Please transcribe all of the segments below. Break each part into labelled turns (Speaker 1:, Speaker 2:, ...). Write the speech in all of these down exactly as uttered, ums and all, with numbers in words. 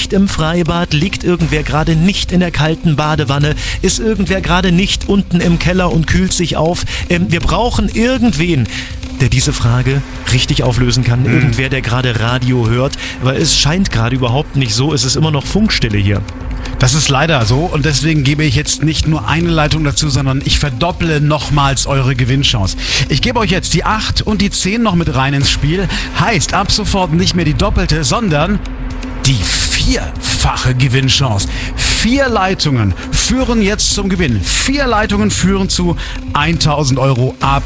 Speaker 1: nicht im Freibad, liegt irgendwer gerade nicht in der kalten Badewanne, ist irgendwer gerade nicht unten im Keller und kühlt sich auf. Ähm, wir brauchen irgendwen, der diese Frage richtig auflösen kann. Mhm. Irgendwer, der gerade Radio hört, weil es scheint gerade überhaupt nicht so, es ist immer noch Funkstille hier.
Speaker 2: Das ist leider so und deswegen gebe ich jetzt nicht nur eine Leitung dazu, sondern ich verdopple nochmals eure Gewinnchance. Ich gebe euch jetzt die acht und die zehn noch mit rein ins Spiel. Heißt ab sofort nicht mehr die doppelte, sondern die vierfache Gewinnchance. Vier Leitungen führen jetzt zum Gewinn. Vier Leitungen führen zu tausend Euro ab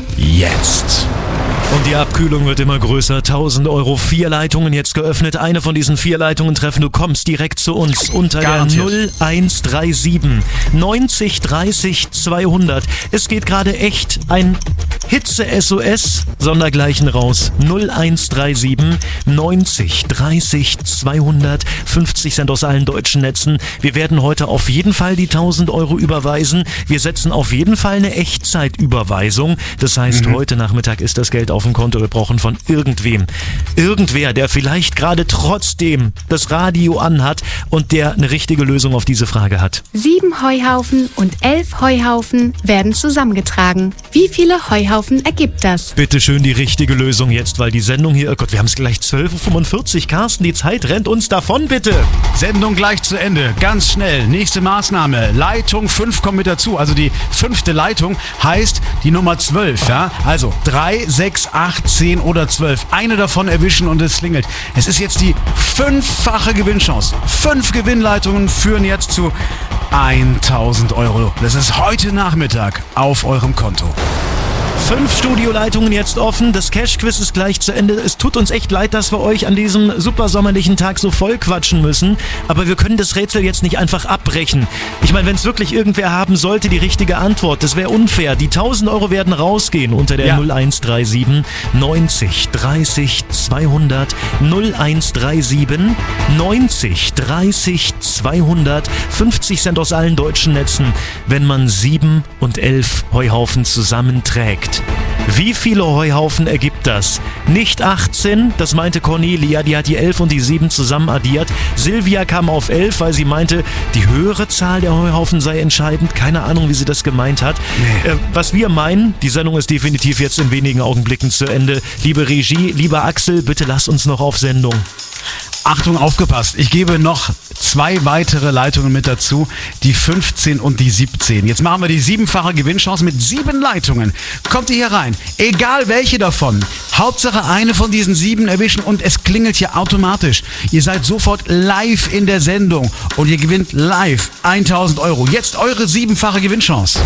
Speaker 2: jetzt.
Speaker 1: Und die Abkühlung wird immer größer. tausend Euro, vier Leitungen jetzt geöffnet. Eine von diesen vier Leitungen treffen. Du kommst direkt zu uns unter Garantiert. Der null eins drei sieben neunzig dreißig zweihundert. Es geht gerade echt ein Hitze-S O S sondergleichen raus. null eins drei sieben neunzig dreißig zweihundert. fünfzig Cent aus allen deutschen Netzen. Wir werden heute auf jeden Fall die tausend Euro überweisen. Wir setzen auf jeden Fall eine Echtzeitüberweisung. Das heißt, mhm. heute Nachmittag ist das Geld auf dem Konto. Wir brauchen von irgendwem. Irgendwer, der vielleicht gerade trotzdem das Radio anhat und der eine richtige Lösung auf diese Frage hat.
Speaker 3: Sieben Heuhaufen und elf Heuhaufen werden zusammengetragen. Wie viele Heuhaufen ergibt das?
Speaker 1: Bitte schön die richtige Lösung jetzt, weil die Sendung hier, oh Gott, wir haben es gleich zwölf Uhr fünfundvierzig. Carsten, die Zeit rennt uns davon, bitte.
Speaker 2: Sendung gleich zu Ende. Ganz schnell. Nächste Maßnahme. Leitung fünf kommt mit dazu. Also die fünfte Leitung heißt die Nummer zwölf. Ja? Also drei, sechs, acht, zehn oder zwölf. Eine davon erwischen und es klingelt. Es ist jetzt die fünffache Gewinnchance. Fünf Gewinnleitungen führen jetzt zu tausend Euro. Das ist heute Nachmittag auf eurem Konto.
Speaker 1: Fünf Studioleitungen jetzt offen, das Cash-Quiz ist gleich zu Ende. Es tut uns echt leid, dass wir euch an diesem super sommerlichen Tag so voll quatschen müssen, aber wir können das Rätsel jetzt nicht einfach abbrechen. Ich meine, wenn es wirklich irgendwer haben sollte, die richtige Antwort, das wäre unfair. Die tausend Euro werden rausgehen unter der ja. null eins drei sieben neunzig dreißig zweihundert, null eins drei sieben neunzig dreißig zweihundert, fünfzig Cent aus allen deutschen Netzen, wenn man sieben und elf Heuhaufen zusammenträgt. Wie viele Heuhaufen ergibt das? Nicht achtzehn, das meinte Cornelia, die hat die elf und die sieben zusammen addiert. Silvia kam auf elf, weil sie meinte, die höhere Zahl der Heuhaufen sei entscheidend. Keine Ahnung, wie sie das gemeint hat. Nee. Äh, was wir meinen, die Sendung ist definitiv jetzt in wenigen Augenblicken zu Ende. Liebe Regie, lieber Axel, bitte lass uns noch auf Sendung.
Speaker 2: Achtung, aufgepasst. Ich gebe noch zwei weitere Leitungen mit dazu, die fünfzehn und die siebzehn. Jetzt machen wir die siebenfache Gewinnchance mit sieben Leitungen. Kommt ihr hier rein? Egal welche davon. Hauptsache eine von diesen sieben erwischen und es klingelt hier automatisch. Ihr seid sofort live in der Sendung und ihr gewinnt live tausend Euro. Jetzt eure siebenfache Gewinnchance.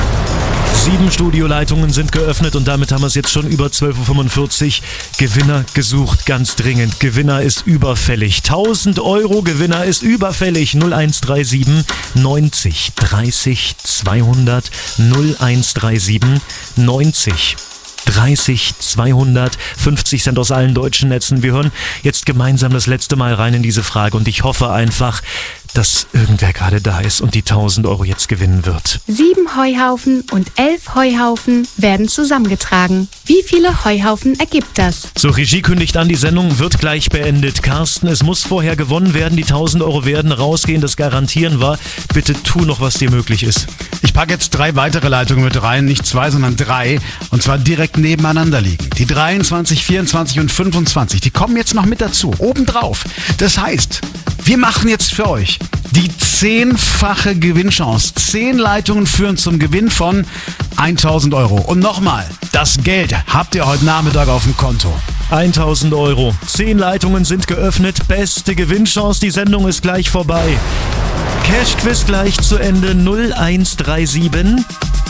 Speaker 1: Sieben Studioleitungen sind geöffnet und damit haben wir es jetzt schon über zwölf Uhr fünfundvierzig. Gewinner gesucht, ganz dringend. Gewinner ist überfällig. tausend Euro Gewinner ist überfällig. null eins drei sieben neunzig dreißig zweihundert, null eins drei sieben neunzig dreißig zweihundert, fünfzig Cent aus allen deutschen Netzen. Wir hören jetzt gemeinsam das letzte Mal rein in diese Frage und ich hoffe einfach, dass irgendwer gerade da ist und die tausend Euro jetzt gewinnen wird.
Speaker 3: Sieben Heuhaufen und elf Heuhaufen werden zusammengetragen. Wie viele Heuhaufen ergibt das?
Speaker 1: So, Regie kündigt an, die Sendung wird gleich beendet. Carsten, es muss vorher gewonnen werden. Die tausend Euro werden rausgehen, das garantieren wir. Bitte tu noch, was dir möglich ist.
Speaker 2: Ich packe jetzt drei weitere Leitungen mit rein, nicht zwei, sondern drei. Und zwar direkt nebeneinander liegen. Die dreiundzwanzig, vierundzwanzig und fünfundzwanzig, die kommen jetzt noch mit dazu, obendrauf. Das heißt, wir machen jetzt für euch die zehnfache Gewinnchance. Zehn Leitungen führen zum Gewinn von tausend Euro. Und nochmal, das Geld habt ihr heute Nachmittag auf dem Konto.
Speaker 1: tausend Euro. Zehn Leitungen sind geöffnet. Beste Gewinnchance. Die Sendung ist gleich vorbei. Cash-Quiz gleich zu Ende. null eins drei sieben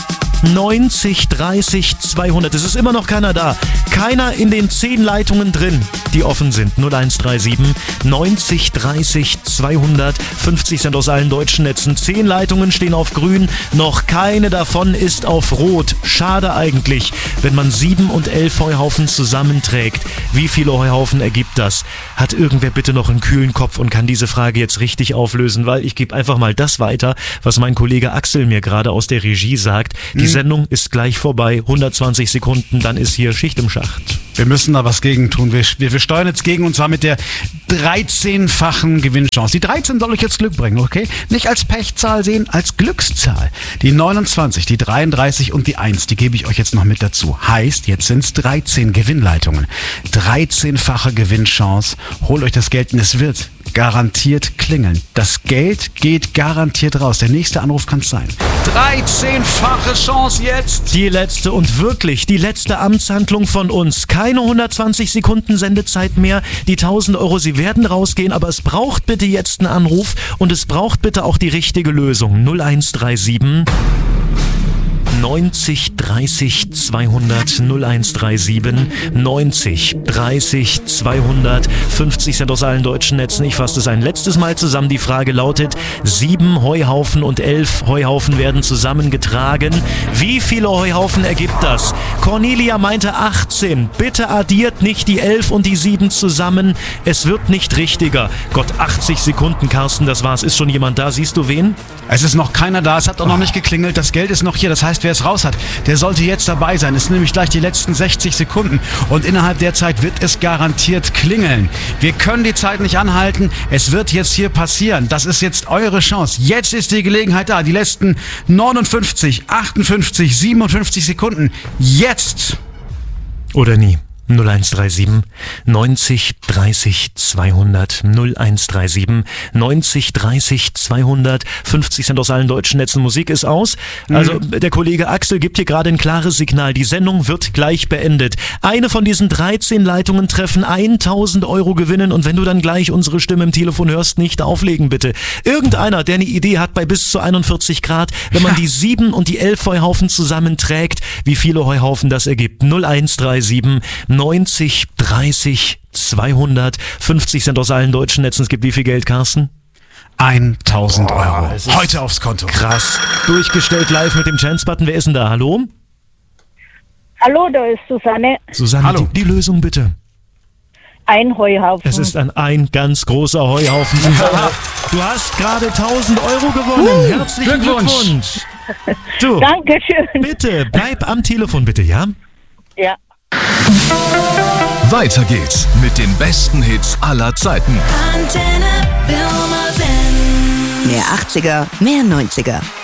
Speaker 1: neunzig dreißig zweihundert. Es ist immer noch keiner da. Keiner in den zehn Leitungen drin, die offen sind. null eins drei sieben neunzig dreißig zweihundert. fünfzig Cent aus allen deutschen Netzen. zehn Leitungen stehen auf grün. Noch keine davon ist auf rot. Schade eigentlich, wenn man sieben und elf Heuhaufen zusammenträgt. Wie viele Heuhaufen ergibt das? Hat irgendwer bitte noch einen kühlen Kopf und kann diese Frage jetzt richtig auflösen? Weil ich gebe einfach mal das weiter, was mein Kollege Axel mir gerade aus der Regie sagt. Die Sendung ist gleich vorbei. hundertzwanzig Sekunden, dann ist hier Schicht im Schacht.
Speaker 2: Wir müssen da was gegen tun. Wir, wir, wir steuern jetzt gegen, und zwar mit der dreizehnfachen Gewinnchance. Die dreizehn soll euch jetzt Glück bringen, okay? Nicht als Pechzahl sehen, als Glückszahl. Die neunundzwanzig, die dreiunddreißig und die eins, die gebe ich euch jetzt noch mit dazu. Heißt, jetzt sind es dreizehn Gewinnleitungen. dreizehnfache Gewinnchance. Holt euch das Geld und es wird garantiert klingeln. Das Geld geht garantiert raus. Der nächste Anruf kann es sein. dreizehnfache Chance jetzt.
Speaker 1: Die letzte und wirklich die letzte Amtshandlung von uns. Keine hundertzwanzig Sekunden Sendezeit mehr. Die tausend Euro, sie werden rausgehen, aber es braucht bitte jetzt einen Anruf und es braucht bitte auch die richtige Lösung. null eins drei sieben neunzig dreißig zweihundert null eins drei sieben neunzig dreißig zweihundert fünfzig Cent aus allen deutschen Netzen. Ich fasse es ein letztes Mal zusammen. Die Frage lautet: sieben Heuhaufen und elf Heuhaufen werden zusammengetragen. Wie viele Heuhaufen ergibt das? Cornelia meinte achtzehn. Bitte addiert nicht die elf und die sieben zusammen. Es wird nicht richtiger. Gott, achtzig Sekunden, Carsten, das war's. Ist schon jemand da? Siehst du wen?
Speaker 2: Es ist noch keiner da. Es hat auch noch nicht geklingelt. Das Geld ist noch hier. Das heißt, wer es raus hat, der sollte jetzt dabei sein. Es sind nämlich gleich die letzten sechzig Sekunden und innerhalb der Zeit wird es garantiert klingeln. Wir können die Zeit nicht anhalten. Es wird jetzt hier passieren. Das ist jetzt eure Chance. Jetzt ist die Gelegenheit da. Die letzten neunundfünfzig, achtundfünfzig, siebenundfünfzig Sekunden. Jetzt!
Speaker 1: Oder nie. null eins drei sieben neunzig dreißig zweihundert null eins drei sieben neunzig dreißig zweihundert fünfzig Cent aus allen deutschen Netzen. Musik ist aus. Also der Kollege Axel gibt hier gerade ein klares Signal. Die Sendung wird gleich beendet. Eine von diesen dreizehn Leitungen treffen, tausend Euro gewinnen, und wenn du dann gleich unsere Stimme im Telefon hörst, nicht auflegen bitte. Irgendeiner, der eine Idee hat bei bis zu einundvierzig Grad, wenn man die sieben und die elf Heuhaufen zusammenträgt, wie viele Heuhaufen das ergibt. null eins drei sieben neunzig dreißig zweihundert fünfzig Cent aus allen deutschen Netzen. Es gibt wie viel Geld, Carsten?
Speaker 2: tausend Euro. Heute aufs Konto.
Speaker 1: Krass. Durchgestellt live mit dem Chance-Button. Wer ist denn da? Hallo?
Speaker 4: Hallo, da ist Susanne.
Speaker 1: Susanne,
Speaker 2: Hallo.
Speaker 1: Die, die Lösung bitte.
Speaker 4: Ein Heuhaufen.
Speaker 1: Es ist ein, ein ganz großer Heuhaufen. Susanne, du hast gerade tausend Euro gewonnen.
Speaker 2: Uh,
Speaker 1: Herzlichen
Speaker 2: Glückwunsch.
Speaker 1: Glückwunsch. Du,
Speaker 4: Dankeschön.
Speaker 1: bitte, bleib am Telefon, bitte, ja?
Speaker 4: Ja.
Speaker 5: Weiter geht's mit den besten Hits aller Zeiten.
Speaker 6: Antenne Wilmersdorf. Mehr achtziger, mehr neunziger.